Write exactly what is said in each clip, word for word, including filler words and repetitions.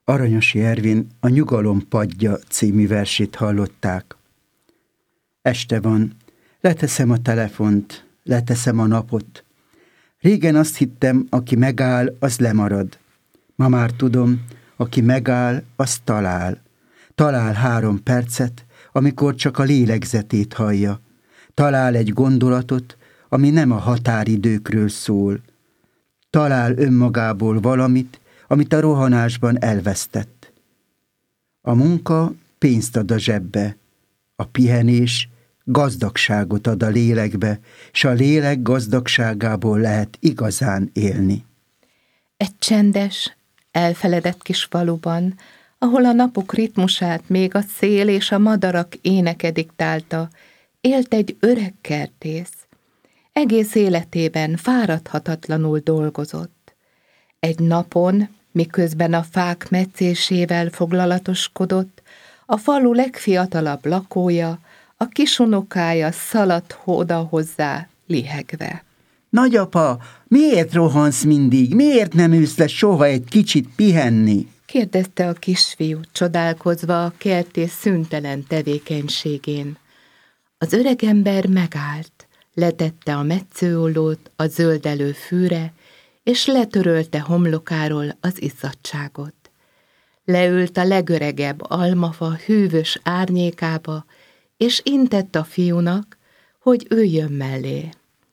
Aranyos Ervin A nyugalom padja című versét hallották. Este van, leteszem a telefont, leteszem a napot. Régen azt hittem, aki megáll, az lemarad. Ma már tudom, aki megáll, az talál. Talál három percet, amikor csak a lélegzetét hallja. Talál egy gondolatot, ami nem a határidőkről szól. Talál önmagából valamit, amit a rohanásban elvesztett. A munka pénzt ad a zsebbe, a pihenés gazdagságot ad a lélekbe, s a lélek gazdagságából lehet igazán élni. Egy csendes, elfeledett kis faluban, ahol a napok ritmusát még a szél és a madarak éneke diktálta, élt egy öreg kertész. Egész életében fáradhatatlanul dolgozott. Egy napon, miközben a fák metszésével foglalatoskodott, a falu legfiatalabb lakója, a kisunokája szaladt oda hozzá lihegve. Nagyapa, miért rohansz mindig? Miért nem ülsz le soha egy kicsit pihenni? Kérdezte a kisfiú, csodálkozva a kertész szüntelen tevékenységén. Az öregember megállt, letette a metszőollót a zöldelő fűre, és letörölte homlokáról az izzadtságot. Leült a legöregebb almafa hűvös árnyékába, és intett a fiúnak, hogy üljön mellé.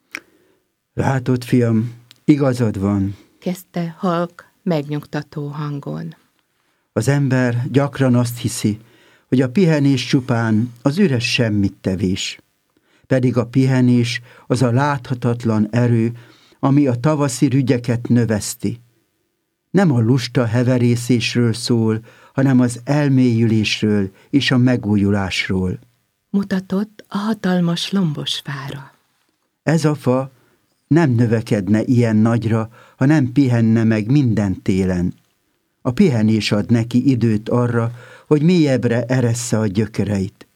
Látod, fiam, igazad van, kezdte halk, megnyugtató hangon. Az ember gyakran azt hiszi, hogy a pihenés csupán az üres semmittevés. Pedig a pihenés az a láthatatlan erő, ami a tavaszi rügyeket növeszti. Nem a lusta heverészésről szól, hanem az elmélyülésről és a megújulásról. Mutatott a hatalmas lombos fára. Ez a fa nem növekedne ilyen nagyra, ha nem pihenne meg minden télen. A pihenés ad neki időt arra, hogy mélyebbre eressze a gyökereit.